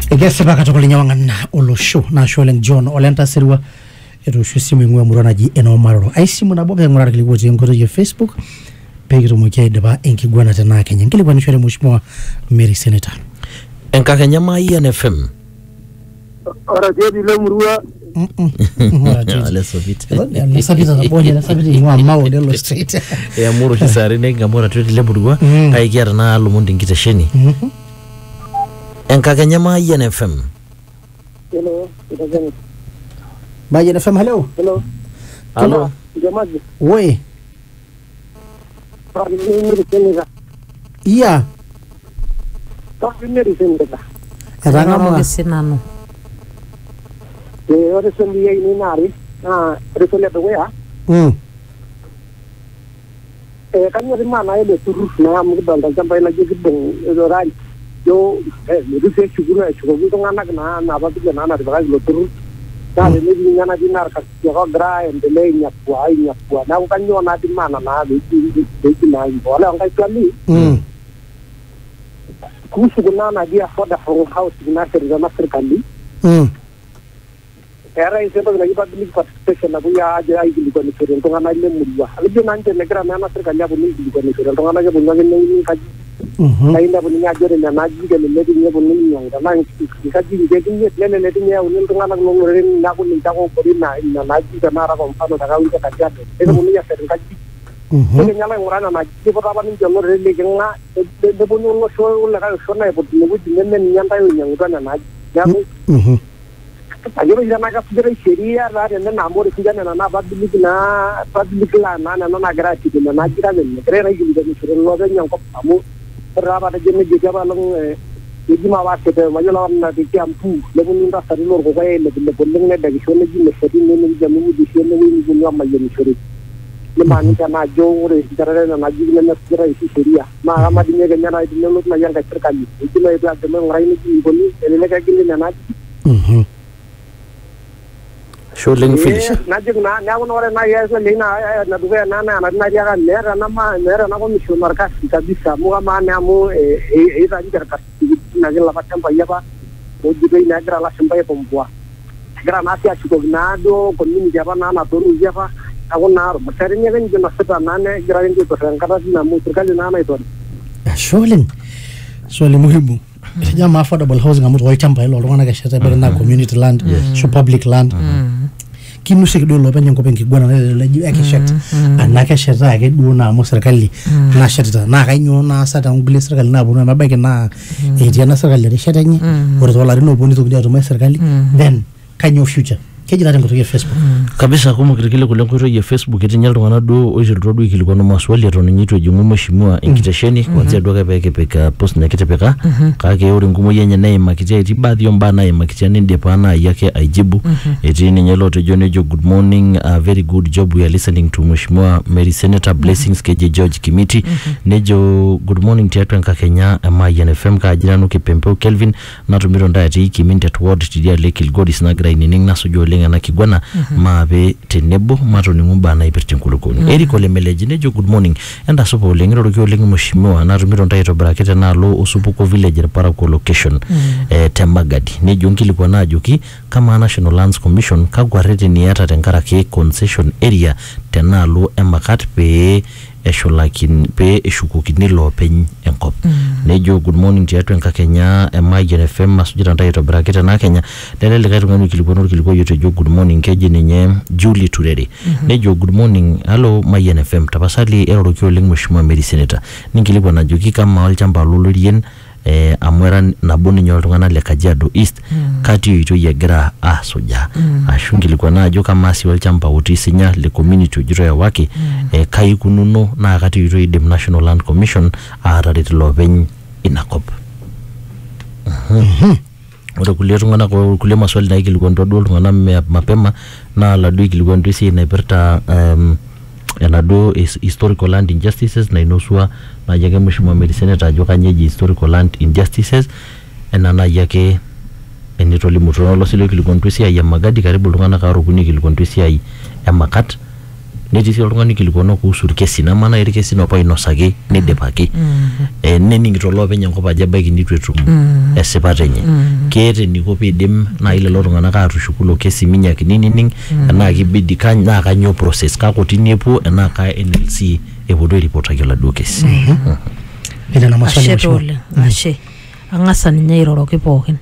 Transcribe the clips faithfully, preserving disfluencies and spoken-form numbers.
Egesipa katukul nyawangan olosho na Sholen John Olenta Sirwa eto shusimu ngwe murana ji eno maroro aisimu na boga ngurara kiliwoje ngoro ye Facebook pegiro mukai deba enkigwana tena Kenya ngilibwa ni shwele mheshimiwa Mary Senator enka Kenya ma I N F M ora jadi le murua ale sobite ale sobite za bonye la sobite ngwa mawo de lo street ya muro hisari nenga mura twedi le murua aigira na lumundi ngitasheni enka Kenya ma I N F M hello idazani ba I N F M hello hello hello jamaji we pa ni ni senega iya pa ni senega ranga mo sinano e ora sendi ni nari na resole to ya mm e kan ni mana ile turu na mu dal jamba ila jigdong rai yo eh ni se chugura chugo ko ngana na na ba bi na na ba lo turu ta le ni ngana dinar ka yo gra en de le nya kwa ai nya kwa na kan yo na di mana na de di di na bola ngai twali mm kusu kuna na dia for the house na serga na serikali mm era ise to na public participation na buya aje ai gili ko ni serga to ngana le mulwa alje nan te negra na na serikali abu ni gili ko ni serga to ngana ke bunga ni ni ka mhm ai na bunya jore na na ji ke le le ni bu ni nyang da na ka ji ke ni le le le ni ya unil to ngana ngong re na ku ni ta ko ko na na na ji ka na ra ko pa no ta ka wi ka ja de e bu ni ya serga ji mhm ke nyala ngora na na ji ko ta ba ni jono re le ke nga de bu no so la ka so na bu ni bu ji ne ni nyanda yo nyang ga na na ya ku mhm ayo ya na ka pidere sheria ra de na amor kijana na na public na public la na na na grati na na jira ne kre ra gili de sure lo de nyang ko amu ra ba de ne je ba long e ji ma wa ke de ma yo na de ti am pu le bu nda sa lo ko le le le bu ne de so ne ji ne se ne ne jamu di se ne ni ni ma ye ni sure le ma ni na jo re dara na na ji ne na sira isi sheria ma ma di ne ga na di ne lo na yang ka serkali ji ne ba de ma ngai ni ji bo ni le ka gili na na mhm Sholing finish na jig na na wono na yes le na na duwe na na na na ya ga ne na ma ne na ko missionar ka ka bisa mo ma na mo e e ra ji ka na ga la patam pa ya ba o ji be na gra la samba ya pompua gra na sia chuko na do ko ni ja ba na na to ru ja ba ako na ro materi ne ga ni na sa na ne gra ni to ran ka na mo serikali na na ito Sholen swali muhimu jamaa affordable housing amu to chamba ilo longana ka shata bere na community land so public land kinu se kido lo penye ngopengi gwana le le yake shata anaka shata ke du na mo serikali na shata na ka nyo na sata ngule serikali na bona mabake na e dia na serikali le shata nyi ora to la rino boni to dia to mai serikali then kanyo future kejira ngo to Facebook kabisa kuma kirikile kule ngo to Facebook etinyal tongana do ojiro do ikili kono maswali eton nyito jimu mheshimiwa inkitasheni kwanza doka peke peka post na kitepeka kake uri ngumo yenye naye makitia eti baadhi yomba naye makitia ninde pana yake aijibu eti ninyelo to jone jo good morning a very good job we are listening to mheshimiwa Mary Senator blessings keje George Kimiti nejo good morning tiatu nka Kenya ama I N F M ka jiranu kipempeo Kelvin natumiro ndayati kiminti at ward tidia lekil godis na gra inining na sojo na kigwana mabe tenebo mato ni ngumba na ipirtin kulukoni Eric Olemeleji nejo good morning enda sopo lengero rokyo lengi mheshimiwa na rumiro ndaito bracket na lo usupuko village para ko location eh Temagadi nejo ngili kwa najoki kama National Lands Commission kagwarete ni yata tenkara ke concession area tenalo emakat pe esholakin pe eshukukini lo pen enkop nejo good morning tiatu nka Kenya ema I N F M masujira ndaito bracket na Kenya lele gaito ngani kilikono kiliko yote jo good morning keje nenye Julie Turere nejo good morning hello my I N F M tabasali eroro kyo ling mheshimiwa Mary Senator ningilibwa na joki kama walchamba lolorien eh amwera naboni nyol tungana le Kajiado East kati yito yegra asoja ashungilikuwa na jo kama si walchamba utisinya le community jiro ya wake eh kai kununo na kati yito idem National Land Commission ararit loven inakop mhm ora kulirungana kwa kule maswali na ikilikuwa ndo dol ngana mapema na ladu ikilikuwa ndo si na iperta um yanado is historical land injustices na inosua na yake mheshimiwa Mary Senator joka nyeji historical land injustices na na yake enitoli mutono lo silo kilikuwa ndo si ya Magadi karibu lungana ka rukuni kilikuwa ndo si ya Makat netii sii oltung'ani kilikuana kuhusu irkesi namana irkesi noopa inosaki nidipaki eh nening'ito loopeny enkop ajo ebaiki nitu etum esipata enye keeta eniko piidim naaji lelo tung'anak aatushuku ilo kesi minyakini nining enaa kibidi kany naa kanyoo process ka kotini epuo enaa ka N L C epuo duo airipotaki oladuo kesi. Nena maswali ashe tole ashe ang'asa ninye airoroki pookin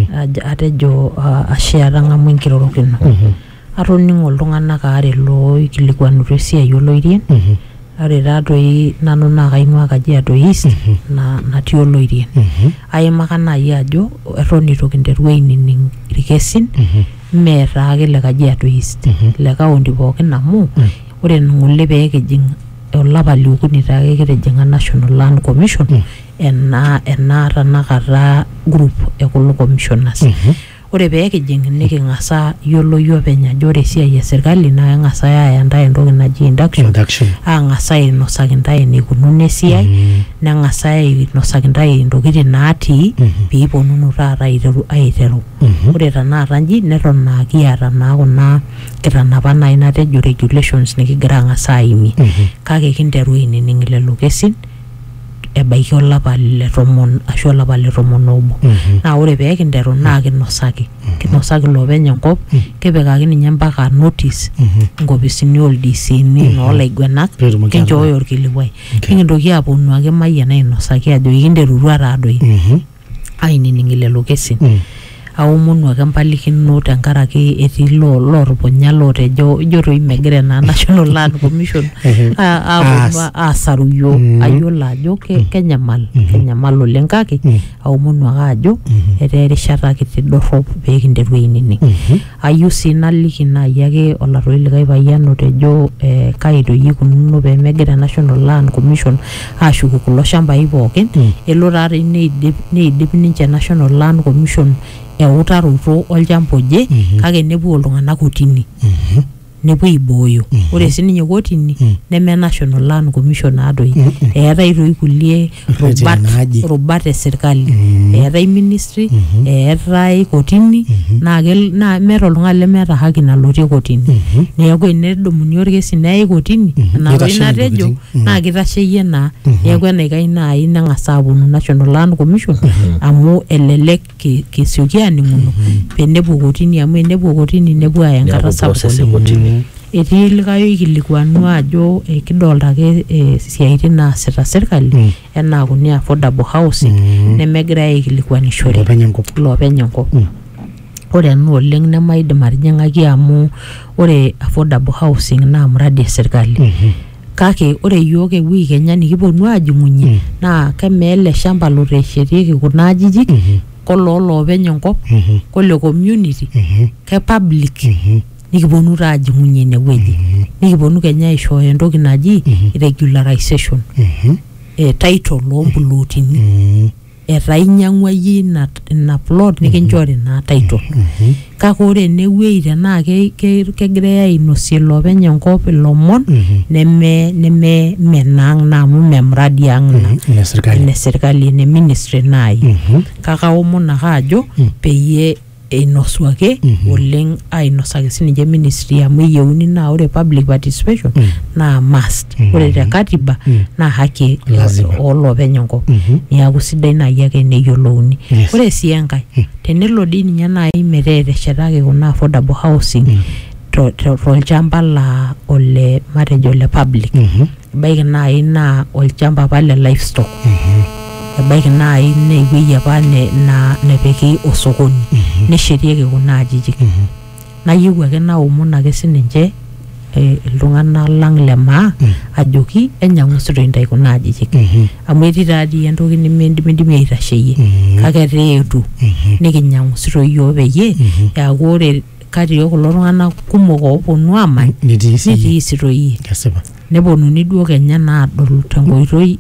atejo ashe atang'amu enkirorokino atoning'o iltung'anak aare loikilikuanutua esiai oloirien are taatoi nanu naa kaing'ua Kajiado East na natii oloirien aimaka naaji ajo eton itu kinteru ainining irkesin mee taake le Kajiado East le kaunti pookin amu ore ng'ole pee kijing olapa liokuni taake kitijing'a National Land Commission ena ena tanakata group e kulo commissioners ore pee kijing niking'asa yiolo yiopeny ajo ore esiai esirkali naa eng'asa aaya ntae entoki naji induction aang'asa ainosaki ntae enikununo esiai neng'asa ainosaki ntae intokitin natii piiponunu taata aiteru aiteru ore tanakata nji neton naa kiata naa kuna kitanapa naaji natejo regulations nikigira ang'asa aimie kake kinteru ainining lelo kesin ebaiki olapa le tomon ashu olapa le tomon obo naa ore pee kinteru naa kinosaki kinosaki loopeny enkop kipikaki ninye mpaka notice nkopisini ol D C ni noolaiguanak kinchooyo orkilikuai kintoki aponu ake mayian ainosaki ajo kinterutua taadoi ainining lelo kesin aomonu ake mpalikino tenkaraki etii lo lorponya lotejo ijo toi megira na National Land Commission aponu asaru yo ayiolo ajo kenyamal kenyamal oleng kake aomonu ake ajo etaa erishata kiti dorrop pee kinteru ainining ayieu sii naliki naaji ake olaroi likae payian otejo kai toi ikununo pee megira National Land Commission ashuku kulo shambai pookin elo taata neidip neidip ninche National Land Commission eutaroto olchamba oje kake nepuo iltung'anak kotini nepuo aibooyo ore sininye kotini neme National Land Commission naadoi eetai toi kulie rubat rubat esirkali eetai ministry eetai kotini naa naa meeta oltung'ani lemeeta haki nalotie kotini neeku enedumuni orkesi neyai kotini enatoki natejo naa kitasheyie naa neeku enaikai naaji neng'asa aponu National Land Commission amu elelek kisioki aaning'uno penepuo kotini amu enepuo kotini nepuo aaya enkata sapuk etii likae oikilikuanu ajo kidolta ake siaitin naasita sirkali enaa kuni affordable housing nemegira aikilikuanishore loopeny enkop ore ena oleng nemaidim atijing'aki amu ore affordable housing naa mradi esirkali kake ore yiok ewiki Kenya nikiponu ajing'unye naa kemeele shamba loteshetieki kuna ajijik kolo loopeny enkop kole community ke public nikiponu taajing'unye inewueji nikiponu Kenya aishooyo entoki naji regularization e title ompulotini etaa inyang'ua yie ina plot nikinchori naa title kake ore enewueji tenaa kegirai ainosie loopeny enkop ilomon neme neme menang' naa amu memradi ang' ine sirkali ine ministry naaji kake aomon ake ajo peyie einosu ake oleng ainosaki sininche ministry amu eyieuni naa ore public participation naa must ore te katiba naa haki ooloopeny enkop neeku sidai naaji ake neyiolouni ore sii enkae tenelo dii ninye naaji metaa eteshetaki kuna affordable housing tolchamba la ole matejo ole public ebaiki naaji naa olchamba apa le livestock ebaiki naaji newueji apa nepiki osokoni neshetieki kuna ajijik nayieu ake naomon ake sininche iltung'anak lang lemaa ajoki enyang'u sitoi ntae kuna ajijik amu etii taadii entoki nemindimi aitasheyie kake eetu nikinyang'u sitoi yoo peyie eeku ore kati okulo tung'anak kumok ooponu amany netii sitoi neponuni duo Kenya naadol tenkoitoi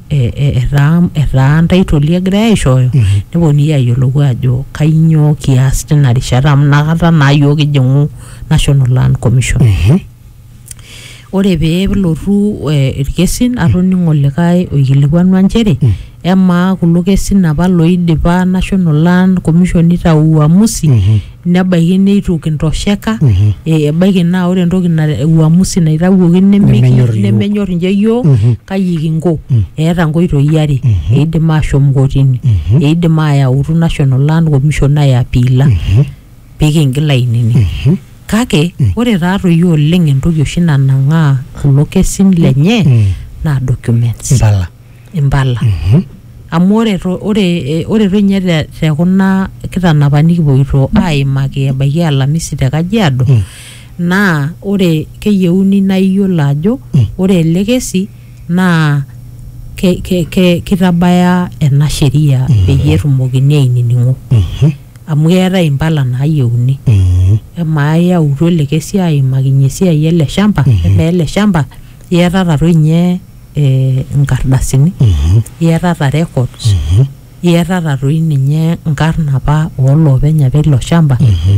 etaa ntaitoli egirai aishooyo neponunui ayiolou ajo kainyoo kias tina rishata amu nakata naa yiok kijing'u National Land Commission ore pee elotu irkesin atoningo likae oikilikuanwa nchere ema kulo kesin apa loidipa National Land Commission itau uamusi nebaiki neitu kintosheka ebaiki naa ore entoki na uamusi naitawuoki nemenyor nje yiok kai kingo eeta nkoitoi are eidim ashom kotini eidim ayautu National Land Commission ayapila pikingil ainini kake ore taatoi oleng entoki oshi nanang'aa kulo kesin lenye naa documents Impala. impala amu ore ore ore tonye te kuna kitanapa nikipoito aimaki ebaiki Alamisi te Kajiado naa ore keyieuni naa iyiolo ajo ore ele kesi naa ke ke kitabaya ena sheria peyie etumokini ainining'o amu keetae impala naayieuni emaa yautu ele kesi aimakinyie esiai ele shamba eme ele shamba iyatata tonye eh, nkardasini iyatata records iyatata toi ninye nkarn apa oolopeny apa ilo shamba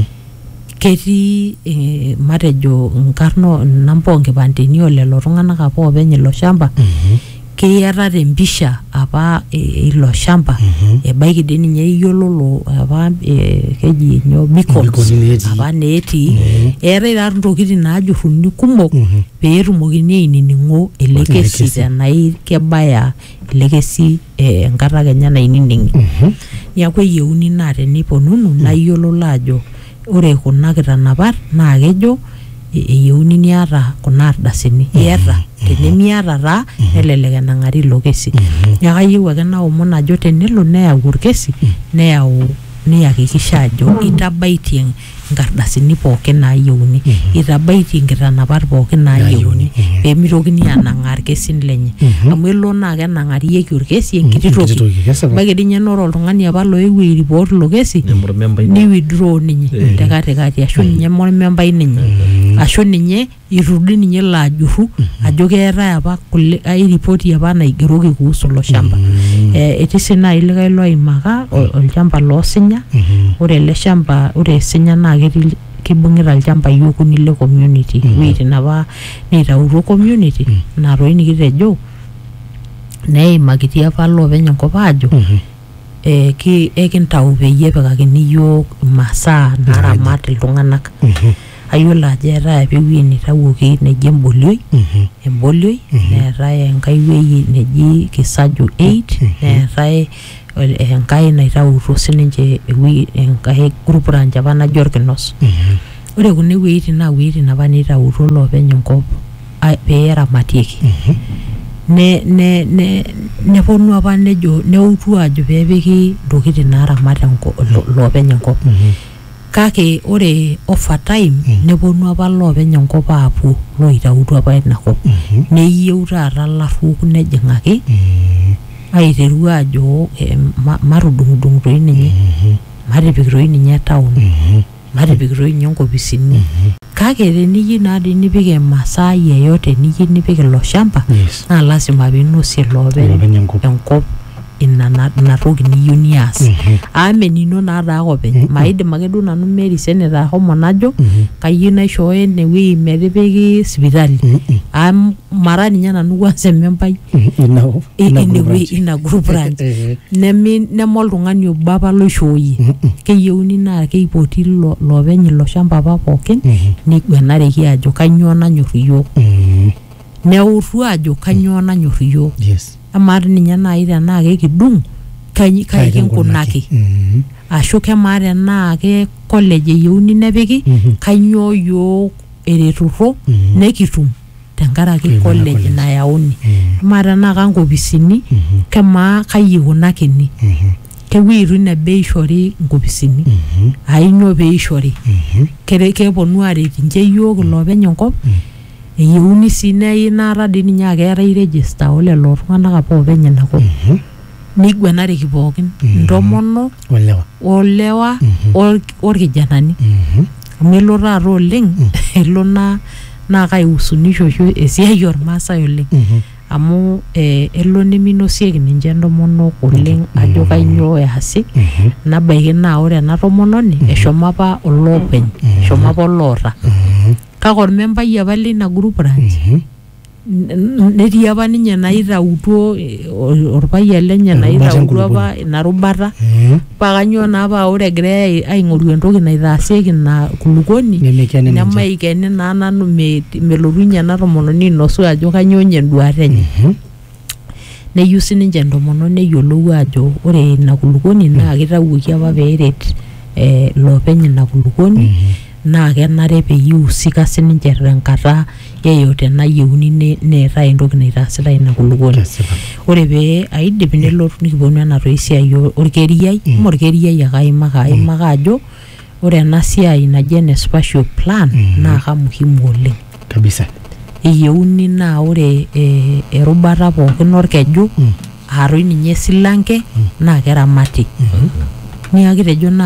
ketii eh, matejo nkarno namba onkipandeni olelo tung'anak apa oopeny ilo shamba kiyatata empisha apa eh, ilo shamba ebaiki dii ninye iyiololo apa eh, keji nyoo beacons apa neetii eetae taa ntokitin naajurruni kumok pee etumokini ainining'o ele kesi tenaa kebaya ele kesi enkata kenya naininingi niaku eyieuni naa teniponunu naa iyiololo ajo ore kuna kitanapat naa kejo eyieuni niata kuna ardasini iyata tenemiata taa nelelek enang'ari ilo kesi niaku ayieu ake naomon ajo tenelo neyau orkesi neyau niyakikisha ajo itabaitie nkardasini pookin naayieuni itabaitie nkitanapat pookin naayieuni pee mitokini anang'aa irkesin lenye amu elo naa kenang'arieki orkesi enkiti toki ebaiki dii ninye nore oltung'ani apa loewuo airipot ilo kesi ni withdraw ninye te katikati ashu ninye membai ninye ashu ninye itu dii ninye ilo ajurru ajo keetae apa kulie ai ripoti apa naigeroki kuhusu ilo shamba etii sii naaji likae loimaka olchamba loosinya ore ele shamba ore esinya naa ketii kibung'ita ilchambai okuni le community wueitin apa neitautuo community naa toi nikitejo neimakitii apa loopeny enkop aajo eh, ki ekintau peyie epikakini iyiok imasaa naaramat iltung'anak ayiolo ajo eetae apa ewuei neitawuoki neji embolioi embolioi neetae enkae wuei neji Kisaju eight neetae enkae naitautuo sininche ewuei enkae group ranch apa naji Orkinos ore kuna wueitin naa wueitin apa neitautuo loopeny enkop pee eramatieki ne ne ne neponu apa nejo neutu ajo peepiki ntokitin naaramat loopeny enkop kake ore over time neponu apa loopeny enkop aapuo loitautu apa inakop neyieu taata laruok nejing'aki aiteru ajo matudung'udung' toi ninye matipik toi ninye town matipik toi ninye nkopisini kake teniyieu naa dii nipik emasaa yeyote niyieu nipik ilo shamba naa lasima piinosie loopeny enkop ina na toki niyieu nias ame nino naa taa openy maidim ake duo nanu Mary Senator homo najo kayieu naishooyo enewuei metipiki sipitali am mara ninye nanu kwanza membai enewuei ina group ranch neme neme oltung'ani obo apa loishooyie keyieuni naa keipoti loopeny ilo shamba apa pookin niguanareki ajo kanyioo nanyorr iyiok neutu ajo kanyioo nanyorr iyiok amaa ninye naaji tenaa kekidung' kai kinkunaki ashu kemaa tenaa ke college eyieuni nepiki kanyioo yiok eretoto nekitum tenkaraki college nayauni amaa tenaa kankopisini kemaa kai ikunakini kewueitu nebe eishori nkopisini ainyoo pee eishori keponu aaret ninche yiok iloopeny enkop eyieuni sii neyi naata dii ninye akeetae register olelo tung'anak apa oopeny inakop niguanareki pookin ntomonok olewa orkijanani amu elo taata oleng elo naa naa kaihusunisho esiai ormaasai oleng amu elo neminosieki ninche ntomonok oleng ajo kanyioo easi nabaiki naa ore ena tomononi eshomo apa olopeny eshomo apa oloota kake ormembai apa lina group branch netii apa ninye naitautuo orpayian lenye naitautuo apa ina rubata paa kanyoo naa paa ore egirai aing'oru entoki naitaasieki ina kulukoni nemaikeni naa nanu melotu ninye ena tomononi ainosu ajo kanyoo ninye enduata enye neyieu sininche entomononi neyiolou ajo ore ina kulukoni naa kitawuoki apa peeret loopeny ina kulukoni naa kenare peyie ihusika sininche tenkata yeyote nayieuni neetai entoki naitaasita ina kulukoni. Ore pee aidip nelotu nikiponu ena toi siai orkeriai amu orkeriai ake aimaka aimaka ajo ore ena siai naji ene spatial plan naa kamuhimu oleng kabisa. Eyieuni naa ore erubata pookin orkeju aaroi ninye silanke naa keramati. Niakitejo